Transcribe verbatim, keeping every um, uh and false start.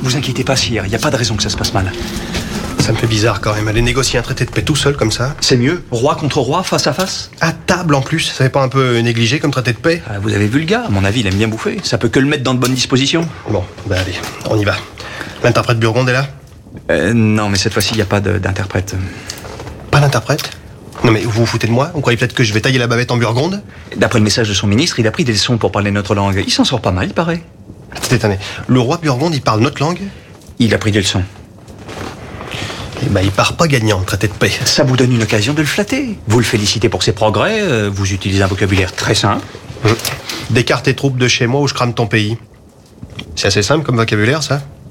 Vous inquiétez pas, sire, il n'y a pas de raison que ça se passe mal. Ça me fait bizarre quand même, aller négocier un traité de paix tout seul comme ça. C'est mieux, roi contre roi, face à face. À table en plus, ça fait pas un peu négligé comme traité de paix? Ah, vous avez vu le gars, à mon avis, il aime bien bouffer. Ça peut que le mettre dans de bonnes dispositions. Bon, bah allez, on y va. L'interprète Burgonde est là? euh, Non, mais cette fois-ci, il n'y a pas de- d'interprète. Pas d'interprète? Non mais vous vous foutez de moi? Vous croyez peut-être que je vais tailler la bavette en Burgonde? D'après le message de son ministre, il a pris des leçons pour parler notre langue. Il s'en sort pas mal, il paraît. Attendez, attendez. Le roi Burgonde, il parle notre langue? Il a pris des leçons. Eh ben, il part pas gagnant, le traité de paix. Ça vous donne une occasion de le flatter. Vous le félicitez pour ses progrès, euh, vous utilisez un vocabulaire très simple. Mmh. D'écarte tes troupes de chez moi ou je crame ton pays. C'est assez simple comme vocabulaire, ça?